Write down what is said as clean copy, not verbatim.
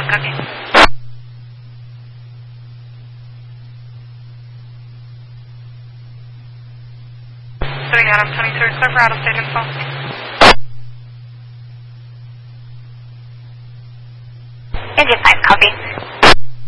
copy. Sitting Adam 23, clear for out-of-state info. Engine 5, copy.